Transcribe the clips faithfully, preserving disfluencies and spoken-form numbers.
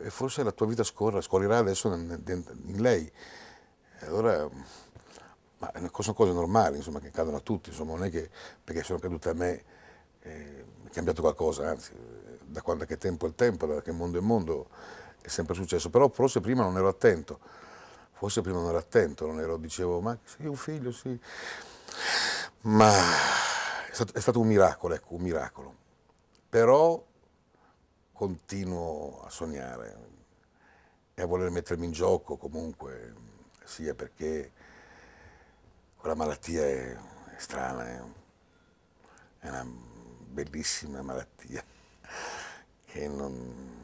e forse la tua vita scorre, scorrerà adesso in, in lei. E allora, ma sono cose normali, insomma, che accadono a tutti, insomma, non è che perché sono cadute a me eh, è cambiato qualcosa, anzi, da quando che tempo è tempo, da che mondo è mondo, è sempre successo. Però forse prima non ero attento, forse prima non ero attento, non ero, dicevo, ma sì, un figlio, sì. Ma è stato, è stato un miracolo, ecco, un miracolo. Però continuo a sognare e a voler mettermi in gioco comunque, sia perché quella malattia è, è strana, è, è una bellissima malattia che non...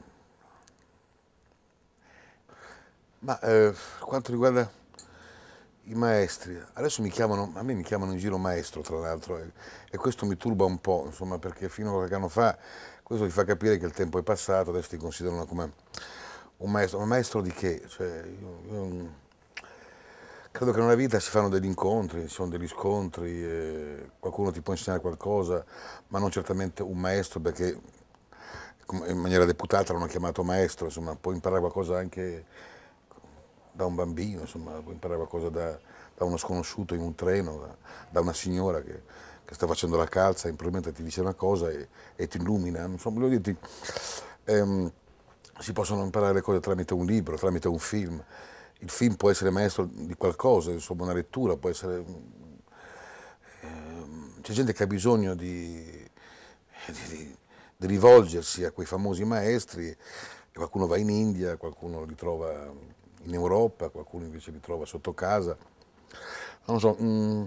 Ma eh, quanto riguarda i maestri, adesso mi chiamano, a me mi chiamano in giro maestro tra l'altro e, e questo mi turba un po', insomma, perché fino a qualche anno fa questo ti fa capire che il tempo è passato, adesso ti considerano come un maestro, ma maestro di che? Cioè, io, io credo che nella vita si fanno degli incontri, ci sono degli scontri, eh, qualcuno ti può insegnare qualcosa, ma non certamente un maestro, perché in maniera deputata l'hanno chiamato maestro, insomma, puoi imparare qualcosa anche da un bambino, insomma, puoi imparare qualcosa da, da uno sconosciuto in un treno, da, da una signora che, che sta facendo la calza, improvvisamente ti dice una cosa e, e ti illumina. Insomma, voglio dirti, ehm, si possono imparare le cose tramite un libro, tramite un film. Il film può essere maestro di qualcosa, insomma, una lettura può essere... Ehm, c'è gente che ha bisogno di, di, di, di rivolgersi a quei famosi maestri, qualcuno va in India, qualcuno li trova in Europa, qualcuno invece li trova sotto casa. Non lo so, mm,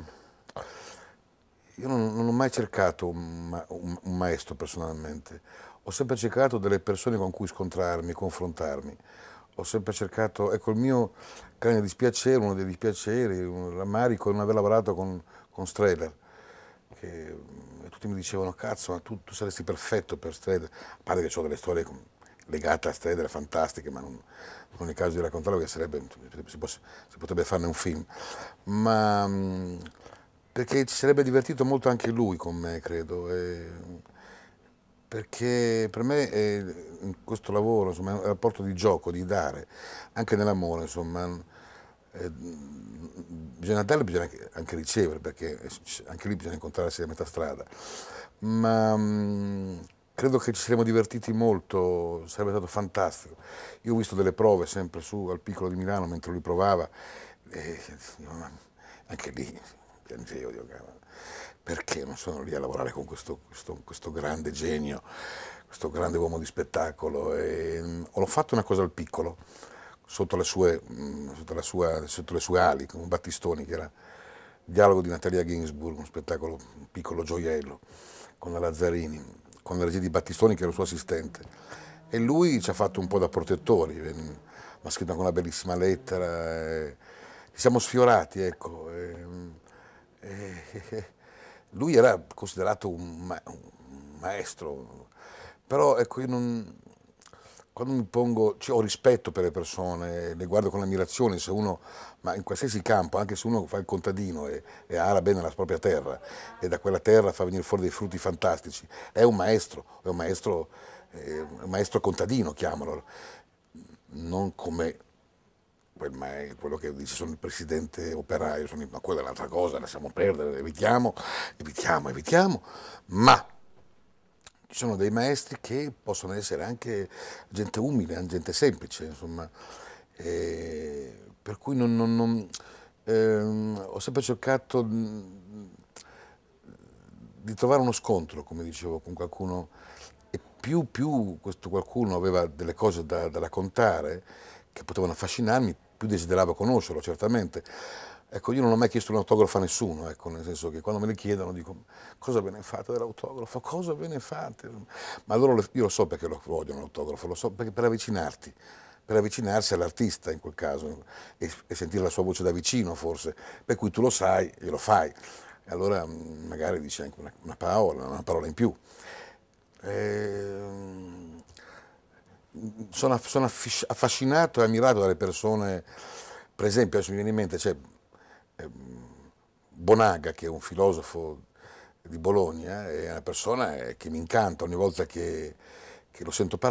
io non, non ho mai cercato un, ma- un- un maestro personalmente, ho sempre cercato delle persone con cui scontrarmi, confrontarmi. Ho sempre cercato, ecco, il mio grande dispiacere, uno dei dispiaceri, un rammarico, è non aver lavorato con, con Streller, che mm, tutti mi dicevano, cazzo, ma tu, tu saresti perfetto per Streller, a parte che ho delle storie con- legate a Streller fantastiche, ma non, non è il caso di raccontarlo, che sarebbe, si, poss- si potrebbe farne un film, ma mm, perché ci sarebbe divertito molto anche lui con me, credo. E, perché per me è, in questo lavoro, insomma, è un rapporto di gioco, di dare, anche nell'amore, insomma, eh, bisogna dare, bisogna anche, anche ricevere, perché anche lì bisogna incontrarsi a metà strada. Ma mh, credo che ci saremmo divertiti molto, sarebbe stato fantastico. Io ho visto delle prove sempre su al Piccolo di Milano mentre lui provava, e anche lì piangevo, dico, "Cavolo, perché non sono lì a lavorare con questo, questo, questo grande genio, questo grande uomo di spettacolo?" E, mh, ho fatto una cosa al Piccolo, sotto le sue, mh, sotto la sua- sotto le sue ali, con Battistoni, che era il dialogo di Natalia Ginsburg, un spettacolo, un piccolo gioiello, con la Lazzarini, con la regia di Battistoni che era il suo assistente. E lui ci ha fatto un po' da protettori, eh, mi ha scritto anche una bellissima lettera, e ci siamo sfiorati, ecco. E, e- e- lui era considerato un, ma- un maestro, però ecco, io non, quando mi pongo, cioè, ho rispetto per le persone, le guardo con ammirazione, se uno, ma in qualsiasi campo, anche se uno fa il contadino e, e ara bene la propria terra e da quella terra fa venire fuori dei frutti fantastici, è un maestro, è un maestro, eh, un maestro contadino, chiamalo, non come quel ma- quello che dice sono il presidente operaio, sono, ma quella è un'altra cosa, lasciamo perdere, evitiamo, evitiamo, evitiamo, ma ci sono dei maestri che possono essere anche gente umile, gente semplice, insomma. E per cui non, non- non- ehm, ho sempre cercato mh, di trovare uno scontro, come dicevo, con qualcuno, e più, più questo qualcuno aveva delle cose da, da raccontare che potevano affascinarmi, più desideravo conoscerlo, certamente. Ecco, io non ho mai chiesto un autografo a nessuno, ecco, nel senso che quando me ne chiedono dico, cosa ve ne fate dell'autografo? Cosa ve ne fate? Ma loro, lo- io lo so perché lo vogliono l'autografo, lo so perché per avvicinarti, per avvicinarsi all'artista in quel caso e, e sentire la sua voce da vicino forse, per cui tu lo sai e lo fai. E allora mh, magari dici anche una, una parola, una parola in più. Ehm, sono, sono affis- affascinato e ammirato dalle persone, per esempio adesso mi viene in mente, c'è ehm, Bonaga, che è un filosofo di Bologna, è una persona eh, che mi incanta ogni volta che, che lo sento parlare.